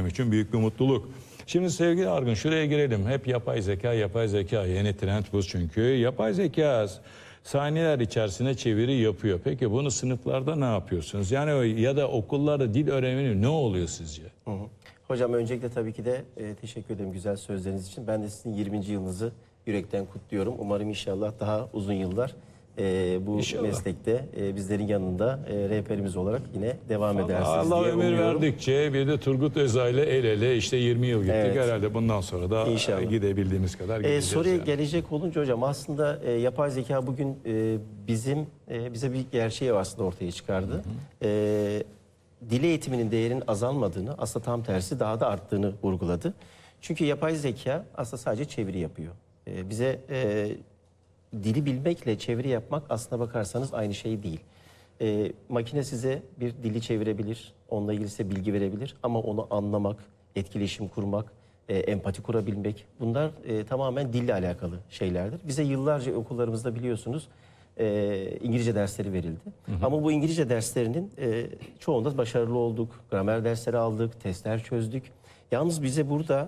benim için büyük bir mutluluk. Şimdi sevgili Argun, şuraya girelim. Hep yapay zeka, yapay zeka. Yeni trend bu çünkü. Yapay zeka saniyeler içerisinde çeviri yapıyor. Peki bunu sınıflarda ne yapıyorsunuz? Yani ya da okullarda dil öğrenimi ne oluyor sizce? Hocam öncelikle tabii ki de teşekkür ederim güzel sözleriniz için. Ben de sizin 20. yılınızı yürekten kutluyorum. Umarım inşallah daha uzun yıllar bu meslekte bizlerin yanında rehberimiz olarak yine devam edersiniz Allah diye ömür umuyorum. verdikçe bir de Turgut Özay'la el ele işte 20 yıl gittik. Evet. Herhalde bundan sonra da İnşallah. gidebildiğimiz kadar gideceğiz. Soruya yani. gelecek olunca hocam aslında yapay zeka bugün bize bir gerçeği aslında ortaya çıkardı. Dil eğitiminin değerinin azalmadığını, aslında tam tersi daha da arttığını vurguladı. Çünkü yapay zeka aslında sadece çeviri yapıyor. Bize dili bilmekle çeviri yapmak aslına bakarsanız aynı şey değil. Makine size bir dili çevirebilir, onunla ilgili size bilgi verebilir ama onu anlamak, etkileşim kurmak, empati kurabilmek bunlar tamamen dille alakalı şeylerdir. Bize yıllarca okullarımızda biliyorsunuz İngilizce dersleri verildi. Ama bu İngilizce derslerinin çoğunda başarılı olduk. Gramer dersleri aldık, testler çözdük. Yalnız bize burada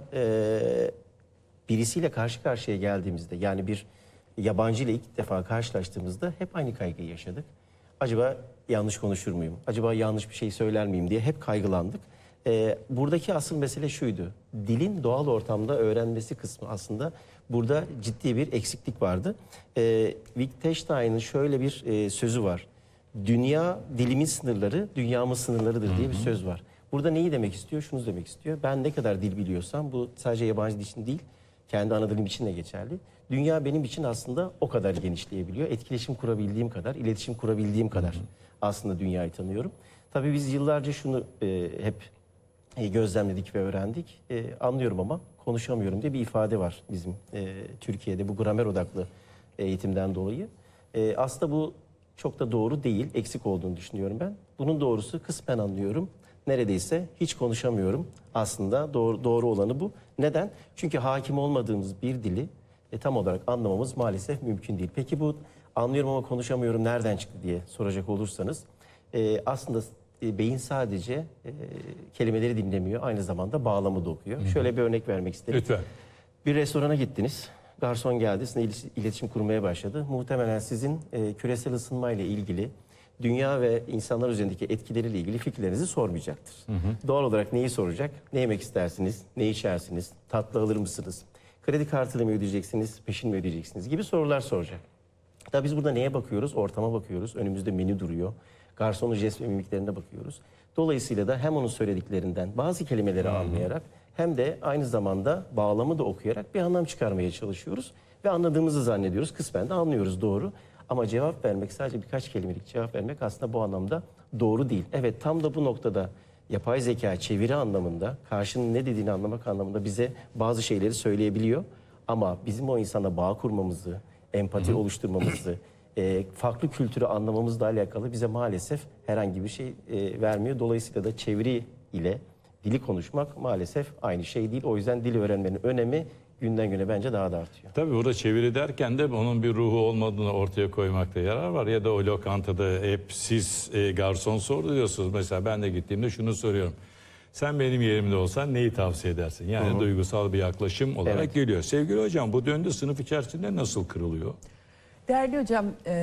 birisiyle karşı karşıya geldiğimizde yani bir yabancı ile ilk defa karşılaştığımızda hep aynı kaygıyı yaşadık. Acaba yanlış konuşur muyum? Acaba yanlış bir şey söyler miyim diye hep kaygılandık. Buradaki asıl mesele şuydu. Dilin doğal ortamda öğrenmesi kısmı aslında burada ciddi bir eksiklik vardı. Wittgenstein'ın şöyle bir sözü var. Dünya dilimin sınırları, dünyamın sınırlarıdır diye bir söz var. Burada neyi demek istiyor? Şunu demek istiyor. Ben ne kadar dil biliyorsam bu sadece yabancı dil için değil, kendi ana dilim için de geçerli. Dünya benim için aslında o kadar genişleyebiliyor. Etkileşim kurabildiğim kadar, iletişim kurabildiğim kadar aslında dünyayı tanıyorum. Tabii biz yıllarca şunu hep gözlemledik ve öğrendik. Anlıyorum ama konuşamıyorum diye bir ifade var bizim Türkiye'de bu gramer odaklı eğitimden dolayı. Aslında bu çok da doğru değil, eksik olduğunu düşünüyorum ben. Bunun doğrusu kısmen anlıyorum. Neredeyse hiç konuşamıyorum. Aslında doğru olanı bu. Neden? Çünkü hakim olmadığımız bir dili tam olarak anlamamız maalesef mümkün değil. Peki bu anlıyorum ama konuşamıyorum nereden çıktı diye soracak olursanız aslında beyin sadece kelimeleri dinlemiyor, aynı zamanda bağlamı da okuyor. Şöyle bir örnek vermek isterim. Lütfen. Bir restorana gittiniz, garson geldi, sizinle iletişim kurmaya başladı. Muhtemelen sizin küresel ısınmayla ilgili dünya ve insanlar üzerindeki etkileriyle ilgili fikirlerinizi sormayacaktır. Doğal olarak neyi soracak? Ne yemek istersiniz? Ne içersiniz? Tatlı alır mısınız? Kredi kartıyla mı ödeyeceksiniz? Peşin mi ödeyeceksiniz? Gibi sorular soracak. Tabii biz burada neye bakıyoruz? Ortama bakıyoruz. Önümüzde menü duruyor. Garsonun jest ve mimiklerine bakıyoruz. Dolayısıyla da hem onun söylediklerinden bazı kelimeleri anlayarak hem de aynı zamanda bağlamı da okuyarak bir anlam çıkarmaya çalışıyoruz. Ve anladığımızı zannediyoruz. Kısmen de anlıyoruz, doğru. Ama cevap vermek, sadece birkaç kelimelik cevap vermek aslında bu anlamda doğru değil. Evet, tam da bu noktada yapay zeka çeviri anlamında, karşının ne dediğini anlamak anlamında bize bazı şeyleri söyleyebiliyor. Ama bizim o insana bağ kurmamızı, empati oluşturmamızı, farklı kültürü anlamamızla alakalı bize maalesef herhangi bir şey vermiyor. Dolayısıyla da çeviri ile dili konuşmak maalesef aynı şey değil. O yüzden dil öğrenmenin önemi günden güne bence daha da artıyor. Tabii burada çeviri derken de onun bir ruhu olmadığını ortaya koymakta yarar var. Ya da o lokantada hep siz garson soruyorsunuz. Mesela ben de gittiğimde şunu soruyorum. Sen benim yerimde olsan neyi tavsiye edersin? Yani duygusal bir yaklaşım olarak geliyor. Sevgili hocam, bu döngü sınıf içerisinde nasıl kırılıyor? Değerli hocam,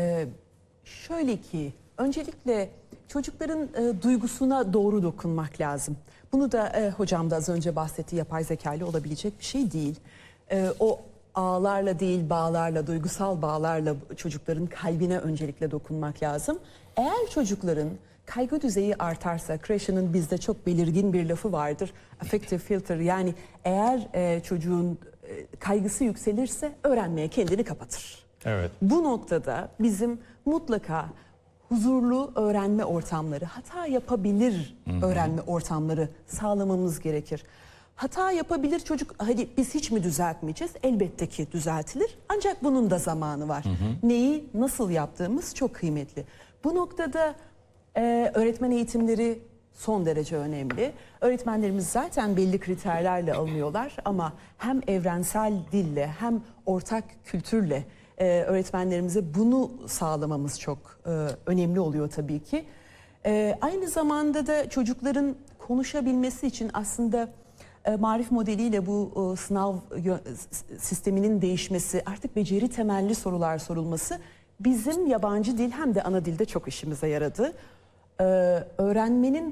şöyle ki öncelikle çocukların duygusuna doğru dokunmak lazım. Bunu da hocam da az önce bahsetti, yapay zeka ile olabilecek bir şey değil. O ağlarla değil, bağlarla, duygusal bağlarla çocukların kalbine öncelikle dokunmak lazım. Eğer çocukların kaygı düzeyi artarsa, Kresha'nın bizde çok belirgin bir lafı vardır, affective filter, yani eğer çocuğun kaygısı yükselirse öğrenmeye kendini kapatır. Evet. Bu noktada bizim mutlaka huzurlu öğrenme ortamları, hata yapabilir öğrenme ortamları sağlamamız gerekir. Hata yapabilir çocuk, hadi biz hiç mi düzeltmeyeceğiz? Elbette ki düzeltilir. Ancak bunun da zamanı var. Neyi nasıl yaptığımız çok kıymetli. Bu noktada öğretmen eğitimleri son derece önemli. Öğretmenlerimiz zaten belli kriterlerle alınıyorlar ama hem evrensel dille hem ortak kültürle öğretmenlerimize bunu sağlamamız çok önemli oluyor tabii ki. Aynı zamanda da çocukların konuşabilmesi için aslında marif modeliyle bu sınav sisteminin değişmesi, artık beceri temelli sorular sorulması bizim yabancı dil hem de ana dilde çok işimize yaradı. Öğrenmenin